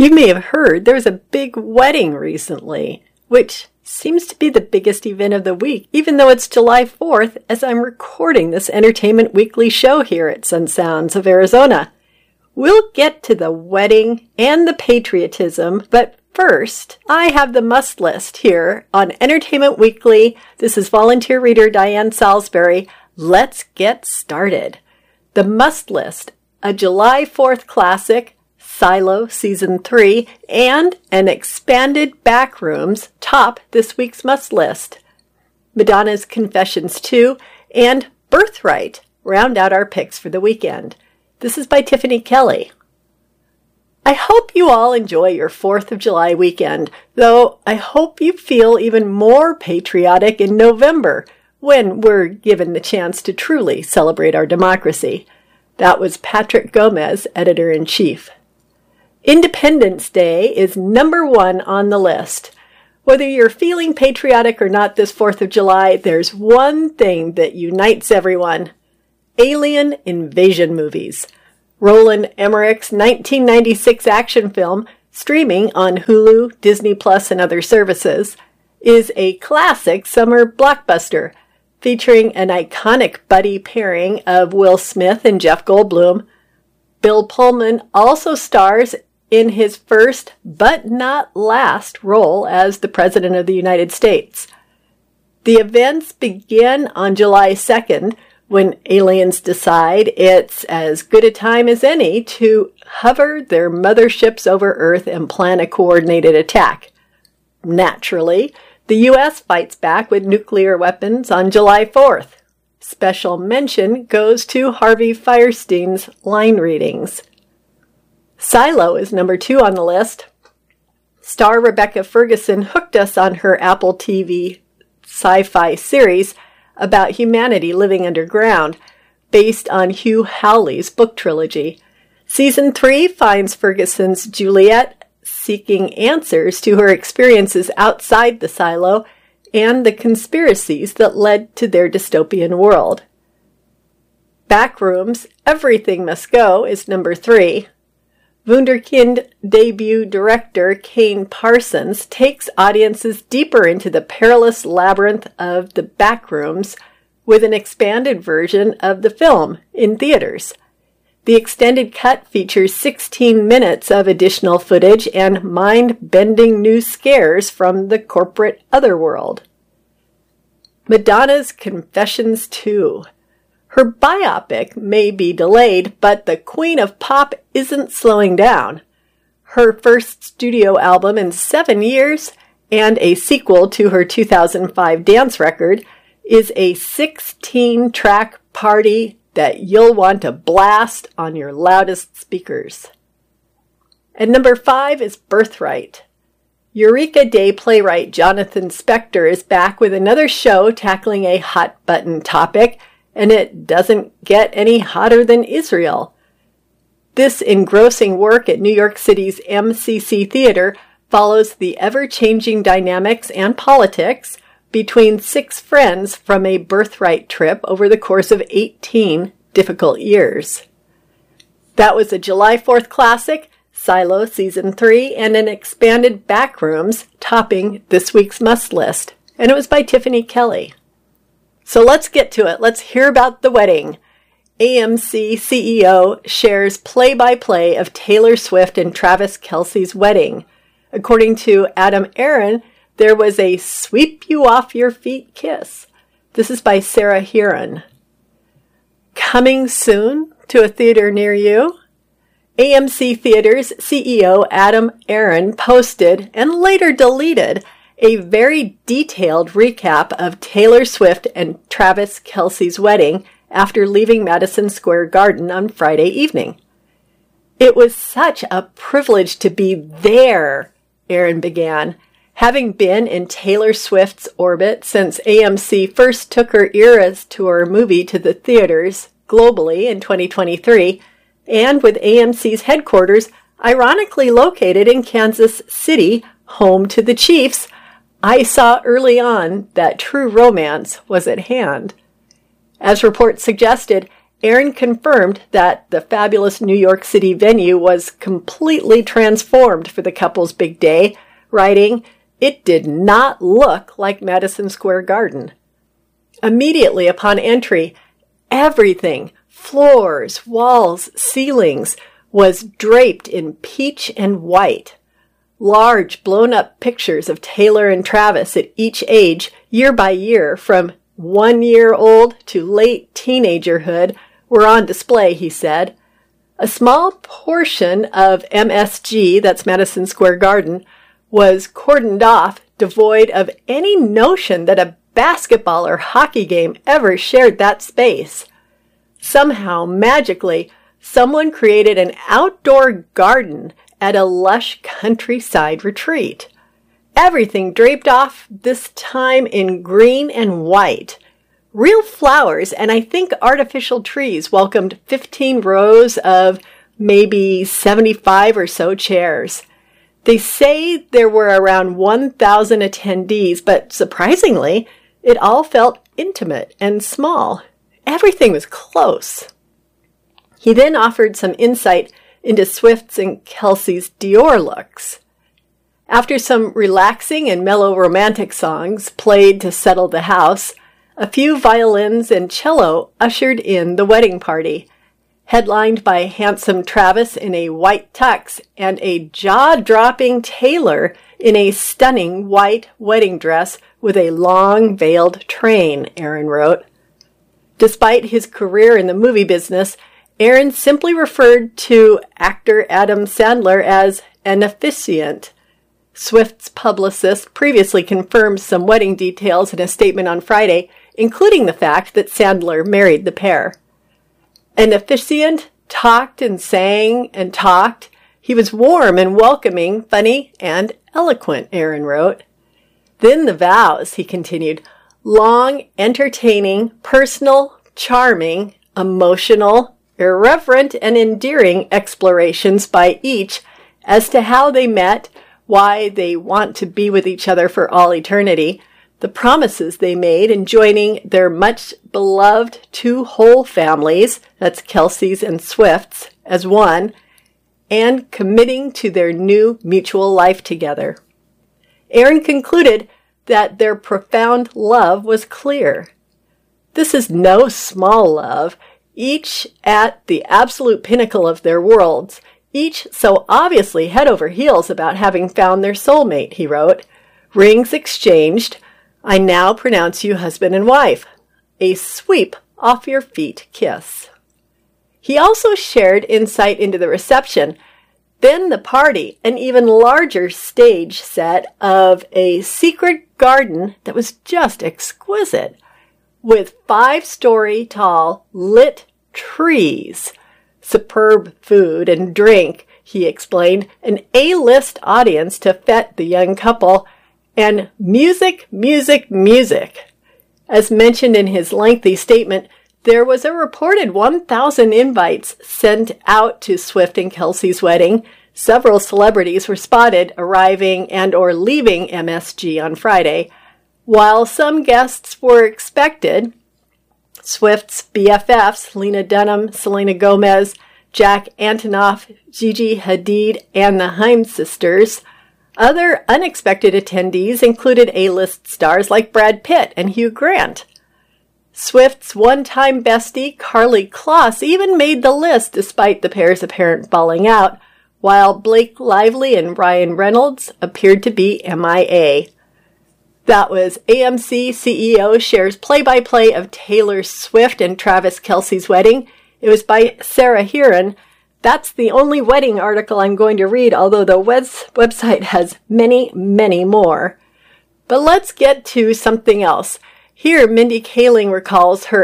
You may have heard there was a big wedding recently, which seems to be the biggest event of the week, even though it's July 4th as I'm recording this Entertainment Weekly show here at Sun Sounds of Arizona. We'll get to the wedding and the patriotism, but first, I have the must list here on Entertainment Weekly. This is volunteer reader Diane Salisbury. Let's get started. The must list, a July 4th classic, Silo Season 3, and an expanded Backrooms top this week's must list. Madonna's Confessions 2 and Birthright round out our picks for the weekend. This is by Tiffany Kelly. I hope you all enjoy your 4th of July weekend, though I hope you feel even more patriotic in November when we're given the chance to truly celebrate our democracy. That was Patrick Gomez, Editor-in-Chief. Independence Day is number 1 on the list. Whether you're feeling patriotic or not this 4th of July, there's one thing that unites everyone. Alien invasion movies. Roland Emmerich's 1996 action film, streaming on Hulu, Disney Plus, and other services, is a classic summer blockbuster featuring an iconic buddy pairing of Will Smith and Jeff Goldblum. Bill Pullman also stars in his first but not last role as the President of the United States. The events begin on July 2nd when aliens decide it's as good a time as any to hover their motherships over Earth and plan a coordinated attack. Naturally, the U.S. fights back with nuclear weapons on July 4th. Special mention goes to Harvey Fierstein's line readings. Silo is number 2 on the list. Star Rebecca Ferguson hooked us on her Apple TV sci-fi series about humanity living underground, based on Hugh Howley's book trilogy. Season 3 finds Ferguson's Juliet seeking answers to her experiences outside the silo and the conspiracies that led to their dystopian world. Backrooms, Everything Must Go is number 3. Wunderkind debut director Kane Parsons takes audiences deeper into the perilous labyrinth of the Backrooms with an expanded version of the film in theaters. The extended cut features 16 minutes of additional footage and mind-bending new scares from the corporate otherworld. Madonna's Confessions 2. Her biopic may be delayed, but the Queen of Pop isn't slowing down. Her first studio album in 7 years, and a sequel to her 2005 dance record, is a 16-track party that you'll want to blast on your loudest speakers. And number 5 is Birthright. Eureka Day playwright Jonathan Spector is back with another show tackling a hot-button topic, and it doesn't get any hotter than Israel. This engrossing work at New York City's MCC Theater follows the ever-changing dynamics and politics between 6 friends from a birthright trip over the course of 18 difficult years. That was a July 4th classic, Silo Season 3, and an expanded Backrooms topping this week's must list, and it was by Tiffany Kelly. So let's get to it. Let's hear about the wedding. AMC CEO shares play-by-play of Taylor Swift and Travis Kelce's wedding. According to Adam Aaron, there was a sweep-you-off-your-feet kiss. This is by Sarah Heron. Coming soon to a theater near you? AMC Theaters CEO Adam Aaron posted and later deleted a very detailed recap of Taylor Swift and Travis Kelce's wedding after leaving Madison Square Garden on Friday evening. It was such a privilege to be there, Aaron began, having been in Taylor Swift's orbit since AMC first took her Eras Tour movie to the theaters globally in 2023, and with AMC's headquarters ironically located in Kansas City, home to the Chiefs, I saw early on that true romance was at hand. As reports suggested, Erin confirmed that the fabulous New York City venue was completely transformed for the couple's big day, writing, "It did not look like Madison Square Garden." Immediately upon entry, everything, floors, walls, ceilings, was draped in peach and white. Large, blown-up pictures of Taylor and Travis at each age, year by year, from 1 year old to late teenagerhood, were on display, he said. A small portion of MSG, that's Madison Square Garden, was cordoned off, devoid of any notion that a basketball or hockey game ever shared that space. Somehow, magically, someone created an outdoor garden at a lush countryside retreat. Everything draped off, this time in green and white. Real flowers and I think artificial trees welcomed 15 rows of maybe 75 or so chairs. They say there were around 1,000 attendees, but surprisingly, it all felt intimate and small. Everything was close. He then offered some insight into Swift's and Kelsey's Dior looks. After some relaxing and mellow romantic songs played to settle the house, a few violins and cello ushered in the wedding party, headlined by handsome Travis in a white tux and a jaw-dropping Taylor in a stunning white wedding dress with a long veiled train, Erin wrote. Despite his career in the movie business, Erin simply referred to actor Adam Sandler as an officiant. Swift's publicist previously confirmed some wedding details in a statement on Friday, including the fact that Sandler married the pair. An officiant talked and sang and talked. He was warm and welcoming, funny and eloquent, Erin wrote. Then the vows, he continued, long, entertaining, personal, charming, emotional, irreverent, and endearing explorations by each as to how they met, why they want to be with each other for all eternity, the promises they made in joining their much-beloved two whole families, that's Kelsey's and Swift's, as one, and committing to their new mutual life together. Erin concluded that their profound love was clear. This is no small love, each at the absolute pinnacle of their worlds, each so obviously head over heels about having found their soulmate, he wrote. Rings exchanged. I now pronounce you husband and wife. A sweep off your feet kiss. He also shared insight into the reception, then the party, an even larger stage set of a secret garden that was just exquisite, with 5-story tall lit trees, superb food and drink, he explained, an A-list audience to fet the young couple, and music, music, music. As mentioned in his lengthy statement, there was a reported 1,000 invites sent out to Swift and Kelsey's wedding. Several celebrities were spotted arriving and or leaving MSG on Friday. While some guests were expected, Swift's BFFs, Lena Dunham, Selena Gomez, Jack Antonoff, Gigi Hadid, and the Haim sisters. Other unexpected attendees included A-list stars like Brad Pitt and Hugh Grant. Swift's one-time bestie, Carly Kloss, even made the list despite the pair's apparent falling out, while Blake Lively and Ryan Reynolds appeared to be MIA. That was AMC CEO shares play-by-play of Taylor Swift and Travis Kelce's wedding. It was by Sarah Heron. That's the only wedding article I'm going to read, although the website has many, many more. But let's get to something else. Here, Mindy Kaling recalls her